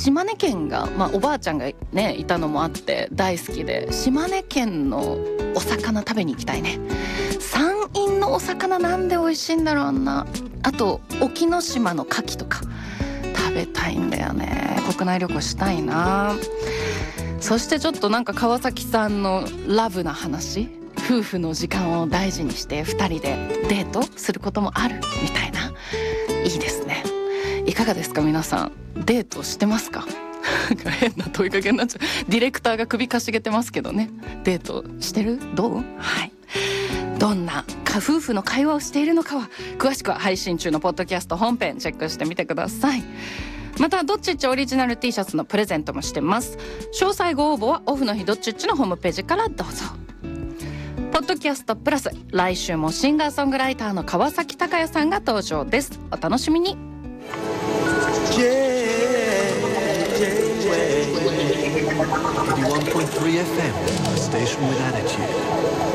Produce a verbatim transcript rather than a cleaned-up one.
島根県が、まあ、おばあちゃんがねいたのもあって大好きで、島根県のお魚食べに行きたいね。山陰のお魚なんで美味しいんだろうな。あと沖ノ島の牡蠣とか食べたいんだよね。国内旅行したいな。そしてちょっとなんか川崎さんのラブな話、夫婦の時間を大事にしてふたりでデートすることもあるみたいな、いいですね。いかがですか皆さん、デートしてますか？変な問いかけになっちゃう。ディレクターが首かしげてますけどね。デートしてる？どう？はい。どんな夫婦の会話をしているのかは詳しくは配信中のポッドキャスト本編チェックしてみてください。またどっちっちオリジナル T シャツのプレゼントもしてます。詳細ご応募はオフの日どっちっちのホームページからどうぞ。ポッドキャストプラス、来週もシンガーソングライターの川崎鷹也さんが登場です。お楽しみに。 J J eighty-one point three F M, a station with attitude.